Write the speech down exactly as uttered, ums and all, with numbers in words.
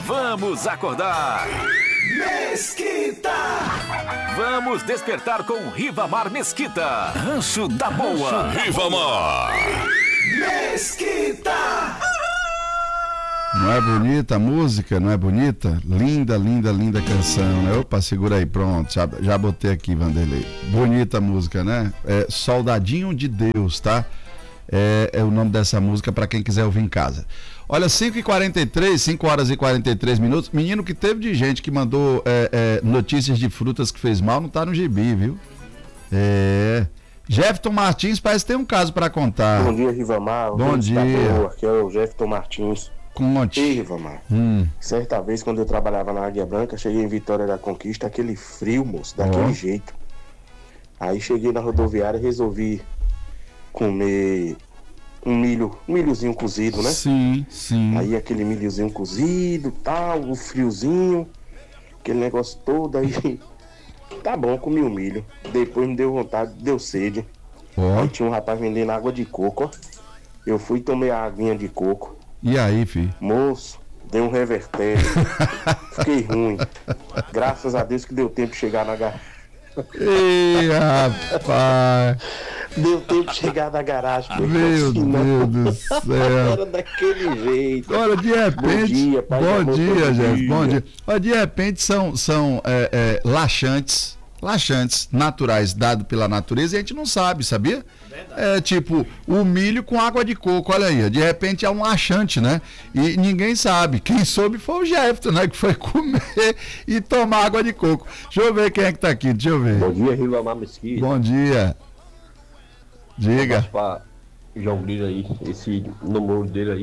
Vamos acordar. Mesquita! Vamos despertar com Rivamar Mesquita. Rancho da Boa. Rivamar Mesquita! Não é bonita a música? Não é bonita? Linda, linda, linda canção, né? Opa, segura aí, pronto. Já, já botei aqui, Vanderlei. Bonita a música, né? É Soldadinho de Deus, tá? É, é o nome dessa música para quem quiser ouvir em casa. Olha, cinco e quarenta e três, cinco horas e quarenta e três minutos. Menino, que teve de gente que mandou é, é, notícias de frutas que fez mal, não tá no gibi, viu? É. Jefferson Martins parece que tem um caso para contar. Bom dia, Rivamar. Bom dia. Aqui é o Jefferson Martins. Conte. Ei, Rivamar. Hum. Certa vez, quando eu trabalhava na Águia Branca, cheguei em Vitória da Conquista, aquele frio, moço, daquele Oh. jeito. Aí cheguei na rodoviária e resolvi comer um milho, um milhozinho cozido, né? Sim, sim. Aí aquele milhozinho cozido, tal, o friozinho, aquele negócio todo aí. Tá bom, comi o milho. Depois me deu vontade, deu sede. Ó. Aí tinha um rapaz vendendo água de coco, ó. Eu fui e tomei a aguinha de coco. E aí, filho? Moço, deu um revertério. Fiquei ruim. Graças a Deus que deu tempo de chegar na garagem. Ei, rapaz. Deu tempo de chegar na garagem. porque Meu senão Deus do céu. Era daquele jeito. Olha, de repente. Bom dia, pai de Bom amor, dia, bom Jeff. dia. Bom dia. Olha, de repente são, são é, é, laxantes, laxantes naturais dados pela natureza e a gente não sabe, sabia? É tipo o milho com água de coco, olha aí, de repente é um laxante, né? E ninguém sabe. Quem soube foi o Jefferson, né? Que foi comer e tomar água de coco. Deixa eu ver quem é que tá aqui, deixa eu ver. Bom dia, Rivamar Mesquita. Bom dia. Diga. Para João Grilo aí, esse namoro dele aí.